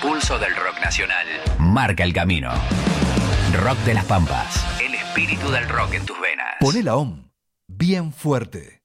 pulso del rock nacional. Marca el camino. Rock de las Pampas. El espíritu del rock en tus venas. Poné la OM bien fuerte.